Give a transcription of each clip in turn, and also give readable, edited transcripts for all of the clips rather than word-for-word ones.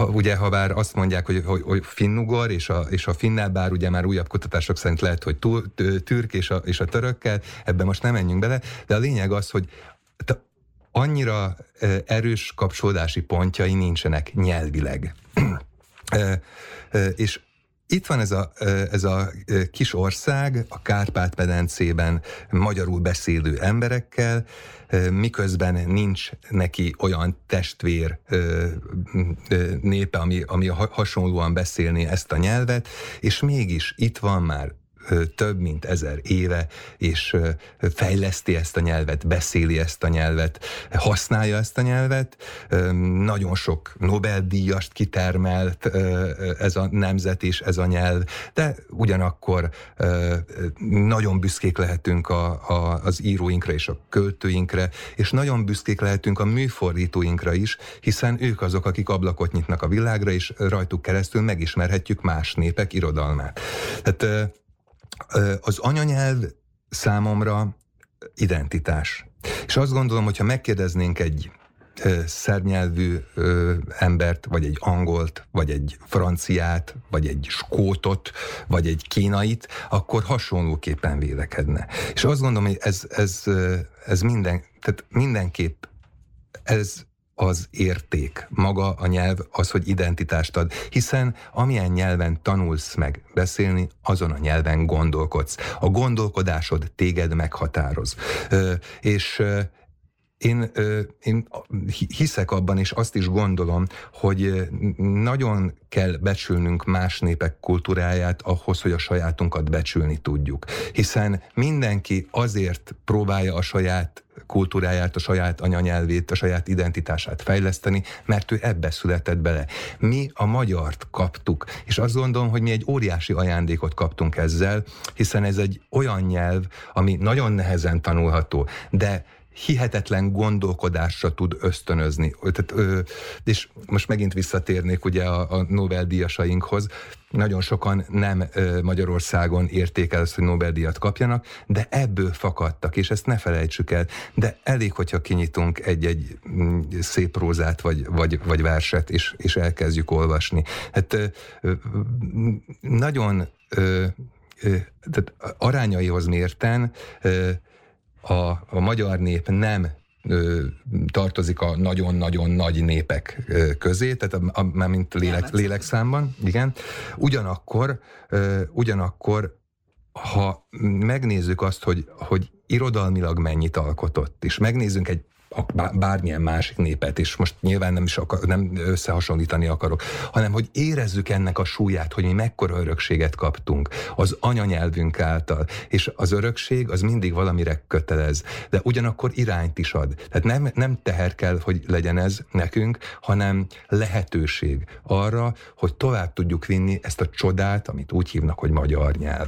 ha bár azt mondják, hogy finnugor, és a finnel, bár ugye már újabb kutatások szerint lehet, hogy türk és a törökkel, ebben most nem menjünk bele, de a lényeg az, hogy annyira erős kapcsolódási pontjai nincsenek nyelvileg. És itt van ez a kis ország a Kárpát-medencében magyarul beszélő emberekkel, miközben nincs neki olyan testvér népe, ami hasonlóan beszélné ezt a nyelvet, és mégis itt van már több mint 1000 éve, és fejleszti ezt a nyelvet, beszéli ezt a nyelvet, használja ezt a nyelvet. Nagyon sok Nobel-díjast kitermelt ez a nemzet és ez a nyelv, de ugyanakkor nagyon büszkék lehetünk az íróinkra és a költőinkre, és nagyon büszkék lehetünk a műfordítóinkra is, hiszen ők azok, akik ablakot nyitnak a világra, és rajtuk keresztül megismerhetjük más népek irodalmát. Tehát az anyanyelv számomra identitás. És azt gondolom, hogyha megkérdeznénk egy szerb nyelvű embert, vagy egy angolt, vagy egy franciát, vagy egy skótot, vagy egy kínait, akkor hasonlóképpen vélekedne. És azt gondolom, hogy ez mindenképp ez az érték, maga a nyelv, az, hogy identitást ad, hiszen amilyen nyelven tanulsz meg beszélni, azon a nyelven gondolkodsz. A gondolkodásod téged meghatároz. És én hiszek abban, és azt is gondolom, hogy nagyon kell becsülnünk más népek kultúráját ahhoz, hogy a sajátunkat becsülni tudjuk. Hiszen mindenki azért próbálja a saját kultúráját, a saját anyanyelvét, a saját identitását fejleszteni, mert ő ebbe született bele. Mi a magyart kaptuk, és azt gondolom, hogy mi egy óriási ajándékot kaptunk ezzel, hiszen ez egy olyan nyelv, ami nagyon nehezen tanulható, de hihetetlen gondolkodásra tud ösztönözni. És most megint visszatérnék ugye a Nobel-díjasainkhoz. Nagyon sokan nem Magyarországon érték el azt, hogy Nobel-díjat kapjanak, de ebből fakadtak, és ezt ne felejtsük el. De elég, hogyha kinyitunk egy szép prózát, vagy verset, és elkezdjük olvasni. Hát nagyon tehát arányaihoz mérten a magyar nép nem tartozik a nagyon-nagyon nagy népek közé, tehát mint lélekszámban, igen. Ugyanakkor, ha megnézzük azt, hogy irodalmilag mennyit alkotott, és megnézzünk egy bármilyen másik népet, és most nyilván nem összehasonlítani akarok, hanem hogy érezzük ennek a súlyát, hogy mi mekkora örökséget kaptunk az anyanyelvünk által, és az örökség az mindig valamire kötelez, de ugyanakkor irányt is ad. Tehát nem teher kell, hogy legyen ez nekünk, hanem lehetőség arra, hogy tovább tudjuk vinni ezt a csodát, amit úgy hívnak, hogy magyar nyelv.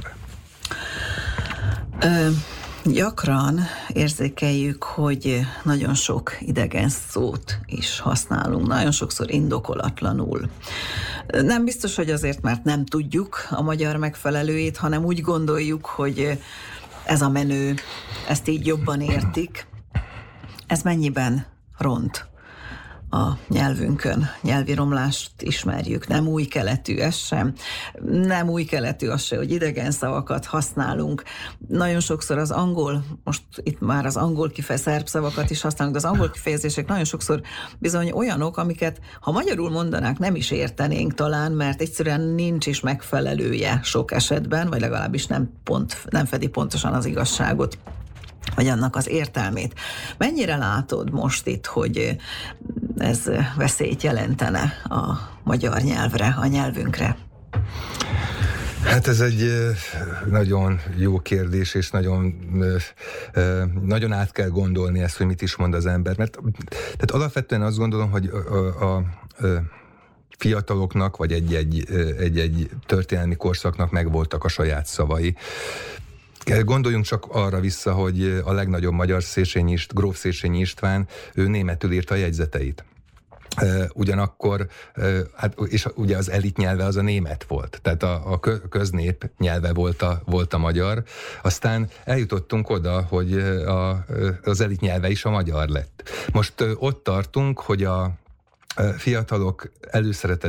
Gyakran érzékeljük, hogy nagyon sok idegen szót is használunk, nagyon sokszor indokolatlanul. Nem biztos, hogy azért, mert nem tudjuk a magyar megfelelőjét, hanem úgy gondoljuk, hogy ez a menő, ezt így jobban értik. Ez mennyiben ront a nyelvünkön? Nyelvi romlást ismerjük, nem új keletű ez sem. Nem új keletű az se, hogy idegen szavakat használunk. Nagyon sokszor az angol, most itt már az angol szerb szavakat is használunk, de az angol kifejezések nagyon sokszor bizony olyanok, amiket ha magyarul mondanák, nem is értenénk talán, mert egyszerűen nincs is megfelelője sok esetben, vagy legalábbis nem fedi pontosan az igazságot, vagy annak az értelmét. Mennyire látod most itt, hogy ez veszélyt jelentene a magyar nyelvre, a nyelvünkre? Hát ez egy nagyon jó kérdés, és nagyon át kell gondolni ezt, hogy mit is mond az ember. Mert tehát alapvetően azt gondolom, hogy a fiataloknak, vagy egy történelmi korszaknak megvoltak a saját szavai. Gondoljunk csak arra vissza, hogy a legnagyobb magyar gróf Széchenyi István, ő németül írta a jegyzeteit. Ugyanakkor, és ugye az elit nyelve az a német volt, tehát a köznép nyelve volt a magyar. Aztán eljutottunk oda, hogy az elit nyelve is a magyar lett. Most ott tartunk, hogy a fiatalok előszeretettel